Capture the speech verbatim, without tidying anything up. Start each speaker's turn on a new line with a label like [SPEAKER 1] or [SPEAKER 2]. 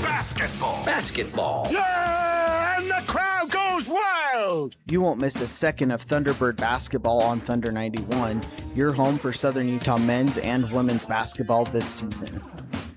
[SPEAKER 1] basketball.
[SPEAKER 2] Basketball.
[SPEAKER 1] Yeah, and the crowd goes wild.
[SPEAKER 3] You won't miss a second of Thunderbird basketball on Thunder ninety-one, your home for Southern Utah men's and women's basketball this season.